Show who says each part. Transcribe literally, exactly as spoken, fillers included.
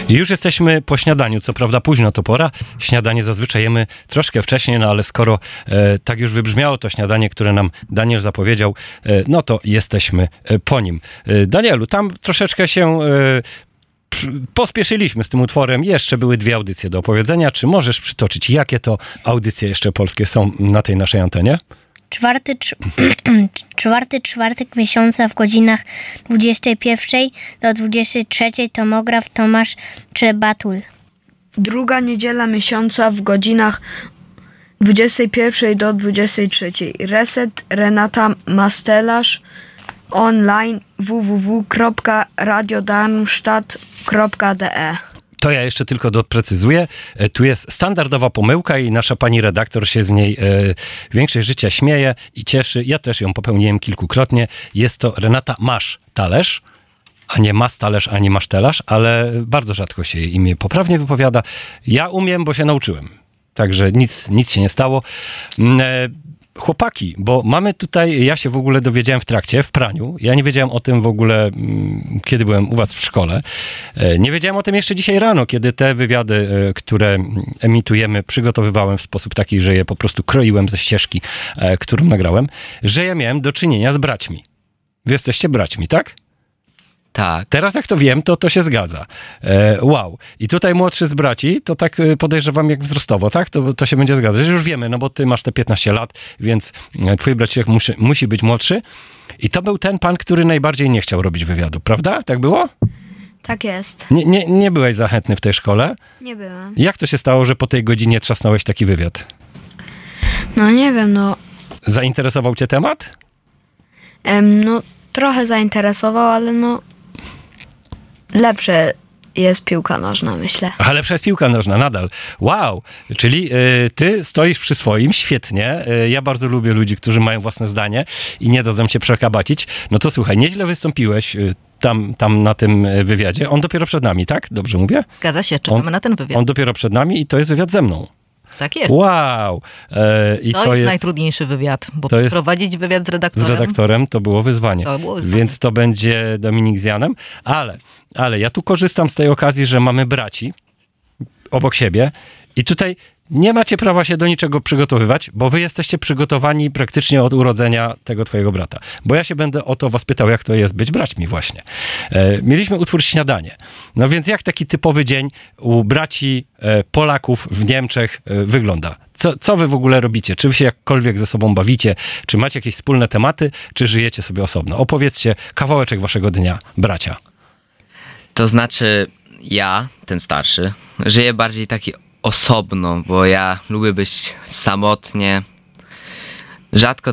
Speaker 1: I już jesteśmy po śniadaniu, co prawda późno to pora. Śniadanie zazwyczaj jemy troszkę wcześniej, no ale skoro e, tak już wybrzmiało to śniadanie, które nam Daniel zapowiedział, e, no to jesteśmy e, po nim. E, Danielu, tam troszeczkę się e, przy, pospieszyliśmy z tym utworem. Jeszcze były dwie audycje do opowiedzenia. Czy możesz przytoczyć, jakie to audycje jeszcze polskie są na tej naszej antenie?
Speaker 2: Czwarty, cz- czwarty czwartek miesiąca w godzinach dwudziestej pierwszej do dwudziestej trzeciej tomograf Tomasz Czebatul.
Speaker 3: Druga niedziela miesiąca w godzinach dwudziestej pierwszej do dwudziestej trzeciej. Reset Renata Mastelarz online w w w kropka radio darmstadt kropka d e.
Speaker 1: To ja jeszcze tylko doprecyzuję. E, tu jest standardowa pomyłka i nasza pani redaktor się z niej e, większość życia śmieje i cieszy. Ja też ją popełniłem kilkukrotnie. Jest to Renata Masz Talerz, a nie Mas Talerz, ani Masz Telarz, ale bardzo rzadko się jej imię poprawnie wypowiada. Ja umiem, bo się nauczyłem. Także nic, nic się nie stało. E, Chłopaki, bo mamy tutaj, ja się w ogóle dowiedziałem w trakcie, w praniu, ja nie wiedziałem o tym w ogóle, kiedy byłem u was w szkole. Nie wiedziałem o tym jeszcze dzisiaj rano, kiedy te wywiady, które emitujemy, przygotowywałem w sposób taki, że je po prostu kroiłem ze ścieżki, którą nagrałem, że ja miałem do czynienia z braćmi. Wy jesteście braćmi, tak?
Speaker 4: Tak.
Speaker 1: Teraz jak to wiem, to to się zgadza. E, wow. I tutaj młodszy z braci, to tak podejrzewam jak wzrostowo, tak? To, to się będzie zgadzać. Już wiemy, no bo ty masz te piętnaście lat, więc twój braciszek musi, musi być młodszy. I to był ten pan, który najbardziej nie chciał robić wywiadu, prawda? Tak było?
Speaker 3: Tak jest.
Speaker 1: Nie, nie, nie byłeś zachętny w tej szkole?
Speaker 3: Nie byłem.
Speaker 1: Jak to się stało, że po tej godzinie trzasnąłeś taki wywiad?
Speaker 3: No nie wiem, no...
Speaker 1: Zainteresował cię temat?
Speaker 3: Em, no trochę zainteresował, ale no... Lepsze jest piłka nożna, myślę.
Speaker 1: A lepsza jest piłka nożna, nadal. Wow! Czyli y, ty stoisz przy swoim, świetnie. Y, ja bardzo lubię ludzi, którzy mają własne zdanie i nie dadzą się przekabacić. No to słuchaj, nieźle wystąpiłeś y, tam, tam na tym wywiadzie. On dopiero przed nami, tak? Dobrze mówię?
Speaker 5: Zgadza się, czekamy
Speaker 1: on,
Speaker 5: na ten wywiad.
Speaker 1: On dopiero przed nami i to jest wywiad ze mną.
Speaker 5: Tak jest.
Speaker 1: Wow! E, i
Speaker 5: to,
Speaker 1: to
Speaker 5: jest,
Speaker 1: jest
Speaker 5: najtrudniejszy wywiad, bo
Speaker 1: to jest-
Speaker 5: przeprowadzić wywiad z redaktorem.
Speaker 1: Z redaktorem to było wyzwanie.
Speaker 5: To było wyzwanie.
Speaker 1: Więc to będzie Dominik z Janem. Ale, ale ja tu korzystam z tej okazji, że mamy braci obok siebie i tutaj nie macie prawa się do niczego przygotowywać, bo wy jesteście przygotowani praktycznie od urodzenia tego twojego brata. Bo ja się będę o to was pytał, jak to jest być braćmi właśnie. E, mieliśmy utwór Śniadanie. No więc jak taki typowy dzień u braci e, Polaków w Niemczech e, wygląda? Co, co wy w ogóle robicie? Czy wy się jakkolwiek ze sobą bawicie? Czy macie jakieś wspólne tematy? Czy żyjecie sobie osobno? Opowiedzcie kawałeczek waszego dnia, bracia.
Speaker 4: To znaczy ja, ten starszy, żyję bardziej taki osobno, bo ja lubię być samotnie. Rzadko